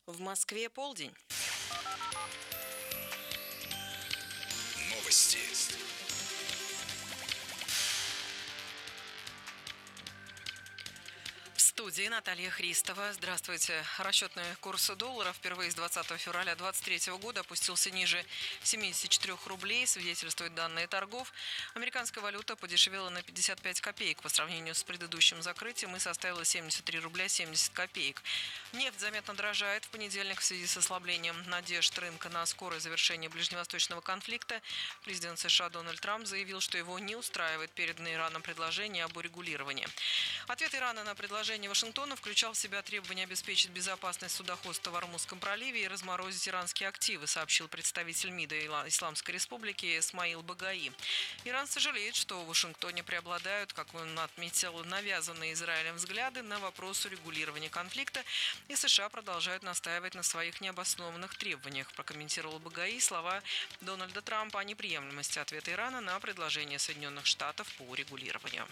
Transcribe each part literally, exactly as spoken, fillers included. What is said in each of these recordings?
В Москве полдень. Новости. В студии Наталья Христова. Здравствуйте. Расчетный курс доллара впервые с двадцатого февраля две тысячи двадцать третьего года опустился ниже семидесяти четырёх рублей, свидетельствуют данные торгов. Американская валюта подешевела на пятьдесят пять копеек по сравнению с предыдущим закрытием и составила семьдесят три рубля семьдесят копеек. Нефть заметно дорожает в понедельник в связи с ослаблением надежд рынка на скорое завершение ближневосточного конфликта. Президент США Дональд Трамп заявил, что его не устраивает переданное Ираном предложение об урегулировании. Ответ Ирана на предложение Вашингтона включал в себя требование обеспечить безопасность судоходства в Ормузском проливе и разморозить иранские активы, сообщил представитель МИДа Исламской Республики Исмаил Багаи. Иран сожалеет, что в Вашингтоне преобладают, как он отметил, навязанные Израилем взгляды на вопрос урегулирования конфликта, и США продолжают настаивать на своих необоснованных требованиях, прокомментировал Багаи слова Дональда Трампа о неприемлемости ответа Ирана на предложение Соединенных Штатов по урегулированию.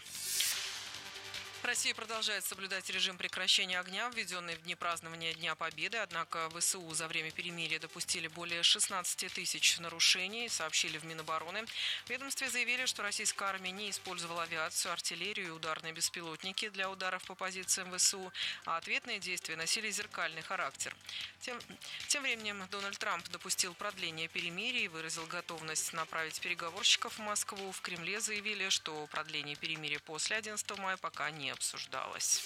Россия продолжает соблюдать режим прекращения огня, введенный в дни празднования Дня Победы. Однако ВСУ за время перемирия допустили более шестнадцати тысяч нарушений, сообщили в Минобороны. В ведомстве заявили, что российская армия не использовала авиацию, артиллерию и ударные беспилотники для ударов по позициям ВСУ, а ответные действия носили зеркальный характер. Тем, тем временем Дональд Трамп допустил продление перемирия и выразил готовность направить переговорщиков в Москву. В Кремле заявили, что продление перемирия после одиннадцатого мая пока не обсуждалось.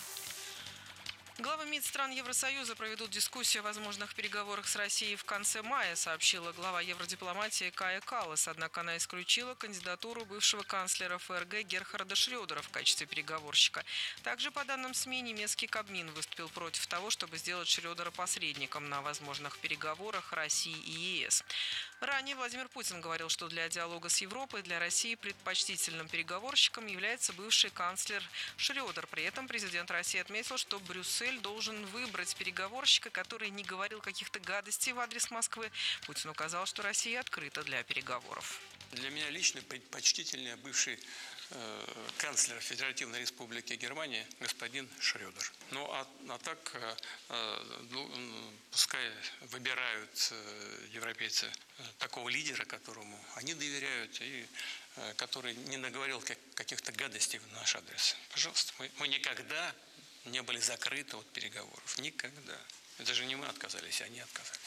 Главы МИД стран Евросоюза проведут дискуссию о возможных переговорах с Россией в конце мая, сообщила глава евродипломатии Кая Каллас. Однако она исключила кандидатуру бывшего канцлера ФРГ Герхарда Шрёдера в качестве переговорщика. Также, по данным СМИ, немецкий Кабмин выступил против того, чтобы сделать Шрёдера посредником на возможных переговорах России и ЕС. Ранее Владимир Путин говорил, что для диалога с Европой для России предпочтительным переговорщиком является бывший канцлер Шрёдер. При этом президент России отметил, что Брюссель должен выбрать переговорщика, который не говорил каких-то гадостей в адрес Москвы. Путин указал, что Россия открыта для переговоров. Для меня лично предпочтительнее бывший э, канцлер Федеративной Республики Германия господин Шрёдер. Ну а, а так э, э, пускай выбирают э, европейцы э, такого лидера, которому они доверяют и э, который не наговорил как, каких-то гадостей в наш адрес. Пожалуйста, мы, мы никогда не были закрыты от переговоров. Никогда. Это же не мы отказались, они отказались.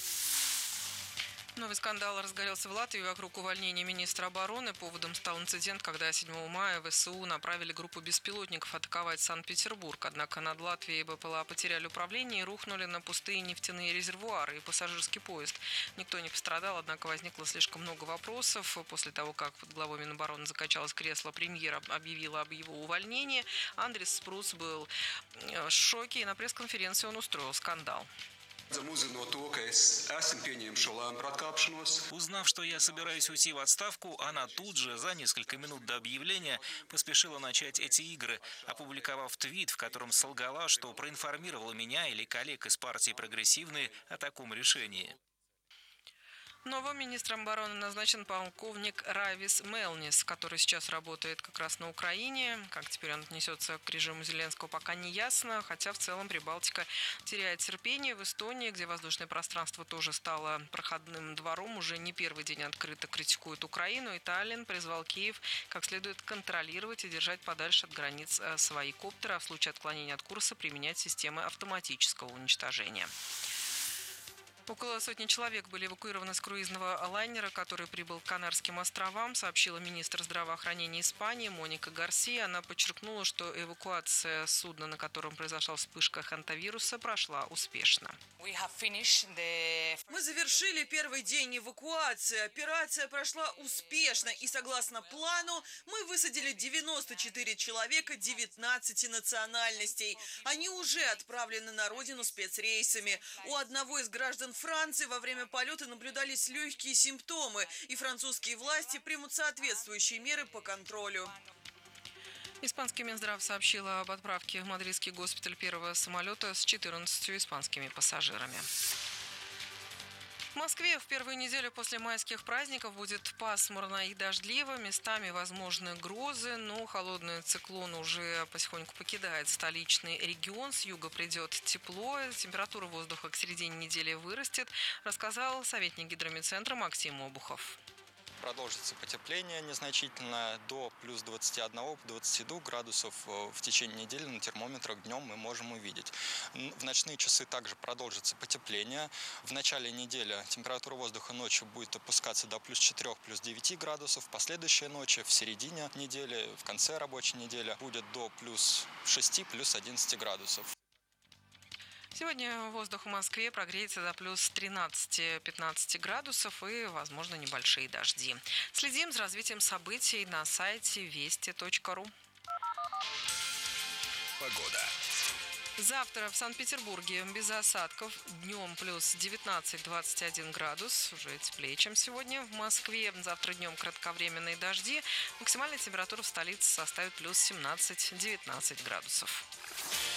Новый скандал разгорелся в Латвии вокруг увольнения министра обороны. Поводом стал инцидент, когда седьмого мая ВСУ направили группу беспилотников атаковать Санкт-Петербург. Однако над Латвией и БПЛА потеряли управление и рухнули на пустые нефтяные резервуары и пассажирский поезд. Никто не пострадал, однако возникло слишком много вопросов. После того, как под главой Минобороны закачалось кресло, премьер объявила об его увольнении. Андрис Спруц был в шоке, и на пресс-конференции он устроил скандал. Узнав, что я собираюсь уйти в отставку, она тут же, за несколько минут до объявления, поспешила начать эти игры, опубликовав твит, в котором солгала, что проинформировала меня или коллег из партии «Прогрессивные» о таком решении. Новым министром обороны назначен полковник Райвис Мелнис, который сейчас работает как раз на Украине. Как теперь он отнесется к режиму Зеленского, пока не ясно, хотя в целом Прибалтика теряет терпение. В Эстонии, где воздушное пространство тоже стало проходным двором, уже не первый день открыто критикуют Украину, и Таллин призвал Киев как следует контролировать и держать подальше от границ свои коптеры, а в случае отклонения от курса применять системы автоматического уничтожения. Около сотни человек были эвакуированы с круизного лайнера, который прибыл к Канарским островам, сообщила министр здравоохранения Испании Моника Гарсия. Она подчеркнула, что эвакуация судна, на котором произошла вспышка хантавируса, прошла успешно. Мы завершили первый день эвакуации. Операция прошла успешно, и согласно плану мы высадили девяносто четыре человека девятнадцати национальностей. Они уже отправлены на родину спецрейсами. У одного из граждан Франции во время полета наблюдались легкие симптомы, и французские власти примут соответствующие меры по контролю. Испанский Минздрав сообщил об отправке в мадридский госпиталь первого самолета с четырнадцатью испанскими пассажирами. В Москве в первую неделю после майских праздников будет пасмурно и дождливо. Местами возможны грозы, но холодный циклон уже потихоньку покидает столичный регион. С юга придет тепло, температура воздуха к середине недели вырастет, рассказал советник гидромедцентра Максим Обухов. Продолжится потепление незначительно до плюс двадцати одного - двадцати двух градусов в течение недели на термометрах днем мы можем увидеть. В ночные часы также продолжится потепление. В начале недели температура воздуха ночью будет опускаться до плюс четырёх - плюс девяти градусов. В последующие ночи, в середине недели, в конце рабочей недели будет до плюс шести - плюс одиннадцати градусов. Сегодня воздух в Москве прогреется до плюс тринадцати-пятнадцати градусов и, возможно, небольшие дожди. Следим за развитием событий на сайте вести точка ру. Погода. Завтра в Санкт-Петербурге без осадков. Днем плюс девятнадцать - двадцать один градус. Уже теплее, чем сегодня. В Москве завтра днем кратковременные дожди. Максимальная температура в столице составит плюс семнадцать - девятнадцать градусов.